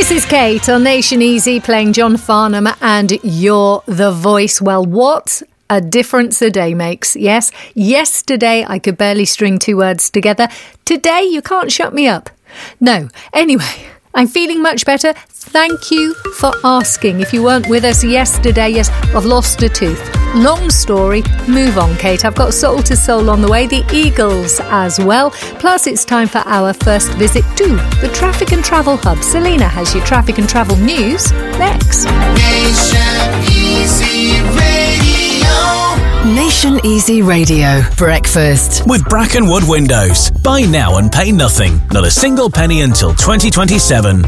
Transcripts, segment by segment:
This is Kate on Nation Easy playing John Farnham and You're the Voice. Well, what a difference a day makes. Yes, yesterday I could barely string two words together. Today you can't shut me up. No, anyway, I'm feeling much better. Thank you for asking. If you weren't with us yesterday, yes, I've lost a tooth. Long story, move on, Kate. I've got Soul to Soul on the way, the Eagles as well. Plus, it's time for our first visit to the Traffic and Travel Hub. Selena has your traffic and travel news next. Nation Easy Radio. Nation Easy Radio. Breakfast. With Brackenwood Windows. Buy now and pay nothing. Not a single penny until 2027.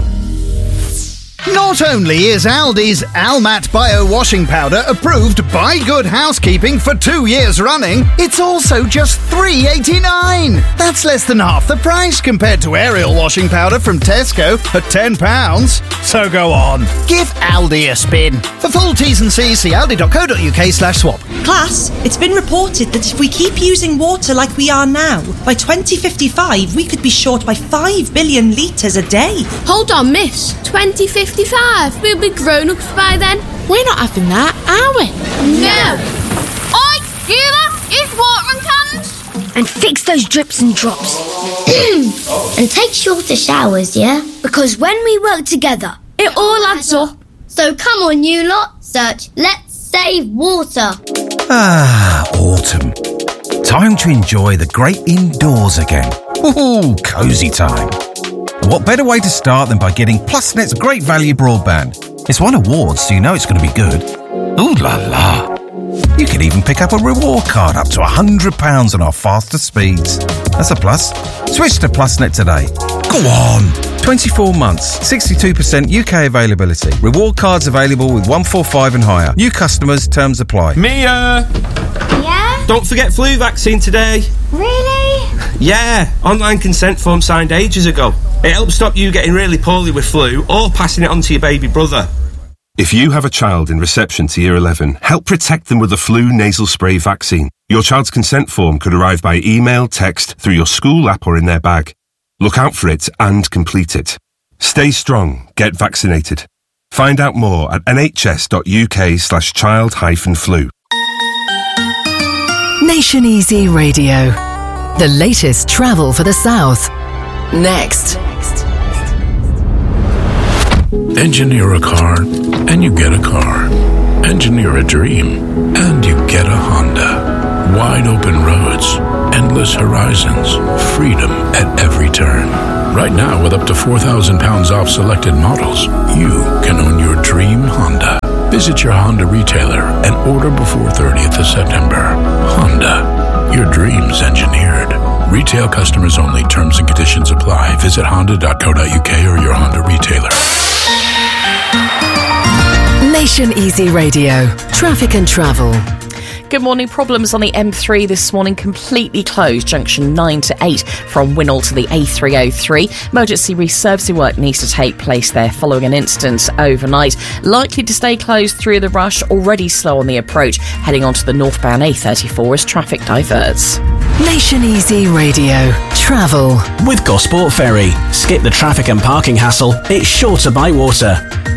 Not only is Aldi's Almat Bio Washing Powder approved by Good Housekeeping for 2 years running, it's also just $3.89. That's less than half the price compared to Ariel Washing Powder from Tesco at £10. So go on, give Aldi a spin. For full T's and C's, see aldi.co.uk/swap. Class, it's been reported that if we keep using water like we are now, by 2055 we could be short by 5 billion litres a day. Hold on, miss. 2055? We'll be grown-ups by then. We're not having that, are we? No. Oi, you lot, use watering cans. And fix those drips and drops. And take shorter showers, yeah? Because when we work together, it all adds up. So come on, you lot, search Let's Save Water. Ah, autumn. Time to enjoy the great indoors again. Ooh, cosy time. What better way to start than by getting PlusNet's great value broadband? It's won awards, so you know it's going to be good. Ooh la la. You can even pick up a reward card up to £100 on our faster speeds. That's a plus. Switch to PlusNet today. Go on. 24 months, 62% UK availability. Reward cards available with 145 and higher. New customers, terms apply. Mia! Yeah? Don't forget flu vaccine today. Really? Yeah, online consent form signed ages ago. It helps stop you getting really poorly with flu or passing it on to your baby brother. If you have a child in reception to Year 11, help protect them with the flu nasal spray vaccine. Your child's consent form could arrive by email, text, through your school app or in their bag. Look out for it and complete it. Stay strong. Get vaccinated. Find out more at nhs.uk/child-flu. Nation Easy Radio. The latest travel for the South. Next. Engineer a car, and you get a car. Engineer a dream, and you get a Honda. Wide open roads, endless horizons, freedom at every turn. Right now, with up to £4,000 off selected models, you can own your dream Honda. Visit your Honda retailer and order before 30th of September. Honda, your dreams engineered. Retail customers only. Terms and conditions apply. Visit honda.co.uk or your Honda retailer. Nation Easy Radio. Traffic and travel. Good morning. Problems on the M3 this morning, completely closed, junction 9 to 8 from Winnell to the A303. Emergency resurfacing work needs to take place there following an incident overnight. Likely to stay closed through the rush, already slow on the approach, heading onto the northbound A34 as traffic diverts. Nation Easy Radio. Travel. With Gosport Ferry. Skip the traffic and parking hassle. It's sure to buy water.